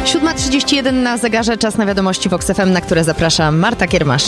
7:31 na zegarze, czas na wiadomości Vox FM, na które zaprasza Marta Kiermasz.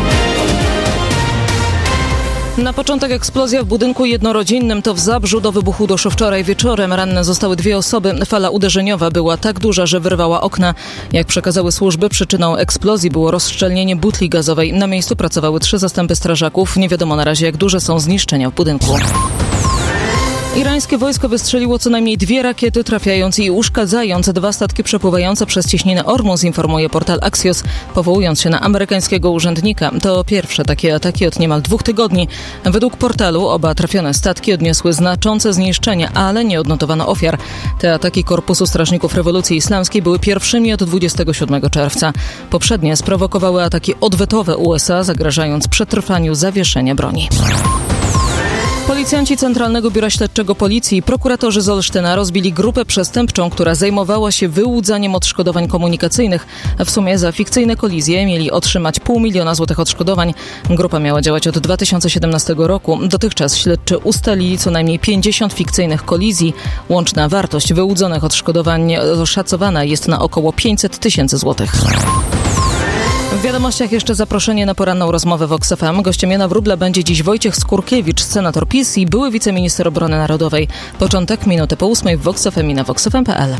Na początek eksplozja w budynku jednorodzinnym. To w Zabrzu. Do wybuchu doszło wczoraj wieczorem. Ranne zostały 2 osoby. Fala uderzeniowa była tak duża, że wyrwała okna. Jak przekazały służby, przyczyną eksplozji było rozszczelnienie butli gazowej. Na miejscu pracowały 3 zastępy strażaków. Nie wiadomo na razie, jak duże są zniszczenia w budynku. Irańskie wojsko wystrzeliło co najmniej 2 rakiety, trafiając i uszkadzając 2 statki przepływające przez cieśninę Ormus, informuje portal Axios, powołując się na amerykańskiego urzędnika. To pierwsze takie ataki od niemal 2 tygodni. Według portalu oba trafione statki odniosły znaczące zniszczenia, ale nie odnotowano ofiar. Te ataki Korpusu Strażników Rewolucji Islamskiej były pierwszymi od 27 czerwca. Poprzednie sprowokowały ataki odwetowe USA, zagrażając przetrwaniu zawieszenia broni. Policjanci Centralnego Biura Śledczego Policji i prokuratorzy z Olsztyna rozbili grupę przestępczą, która zajmowała się wyłudzaniem odszkodowań komunikacyjnych. W sumie za fikcyjne kolizje mieli otrzymać 500 000 złotych odszkodowań. Grupa miała działać od 2017 roku. Dotychczas śledczy ustalili co najmniej 50 fikcyjnych kolizji. Łączna wartość wyłudzonych odszkodowań oszacowana jest na około 500 000 złotych. W wiadomościach jeszcze zaproszenie na poranną rozmowę Vox FM. Gościem Jana Wróbla będzie dziś Wojciech Skurkiewicz, senator PiS i były wiceminister obrony narodowej. Początek minutę po 8 w Vox FM i na voxfm.pl.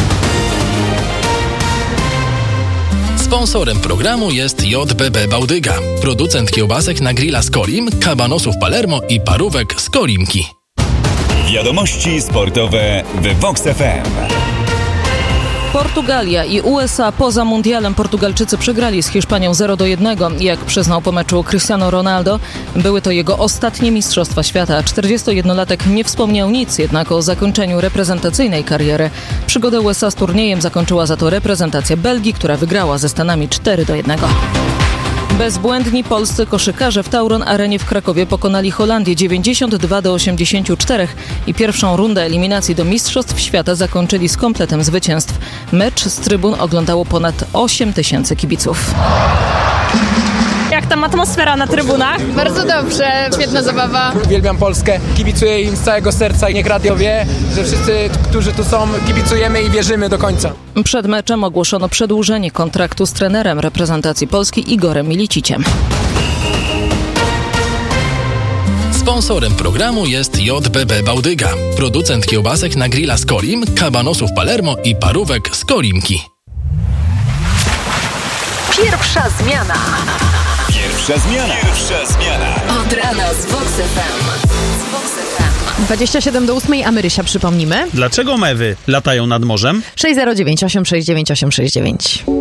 Sponsorem programu jest JBB Bałdyga, producent kiełbasek na grilla z Kolim, kabanosów Palermo i parówek z Kolimki. Wiadomości sportowe w Vox FM. Portugalia i USA poza mundialem. Portugalczycy przegrali z Hiszpanią 0-1. Jak przyznał po meczu Cristiano Ronaldo, były to jego ostatnie mistrzostwa świata. 41-latek nie wspomniał nic jednak o zakończeniu reprezentacyjnej kariery. Przygodę USA z turniejem zakończyła za to reprezentacja Belgii, która wygrała ze Stanami 4-1. Bezbłędni polscy koszykarze w Tauron Arenie w Krakowie pokonali Holandię 92-84 i pierwszą rundę eliminacji do Mistrzostw Świata zakończyli z kompletem zwycięstw. Mecz z trybun oglądało ponad 8 000 kibiców. Jak tam atmosfera na trybunach? Bardzo dobrze, świetna zabawa. Uwielbiam Polskę, kibicuję im z całego serca i niech radio wie, że wszyscy, którzy tu są, kibicujemy i wierzymy do końca. Przed meczem ogłoszono przedłużenie kontraktu z trenerem reprezentacji Polski Igorem Miliciciem. Sponsorem programu jest JBB Bałdyga, producent kiełbasek na grilla z Kolim, kabanosów Palermo i parówek z Kolimki. Pierwsza zmiana. Pierwsza zmiana. Od rana z Vox FM. 27 do 8, a my Rysia przypomnimy. Dlaczego mewy latają nad morzem? 609 869 869.